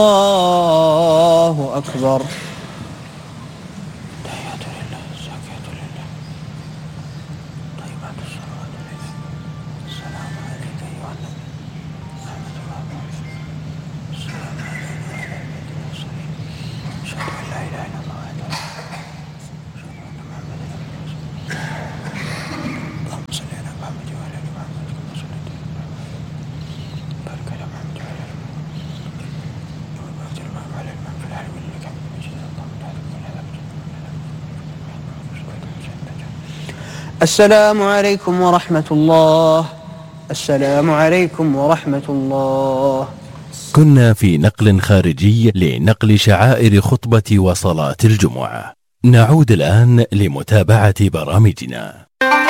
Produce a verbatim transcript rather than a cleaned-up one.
الله أكبر. السلام عليكم ورحمة الله. السلام عليكم ورحمة الله. كنا في نقل خارجي لنقل شعائر خطبة وصلاة الجمعة. نعود الآن لمتابعة برامجنا.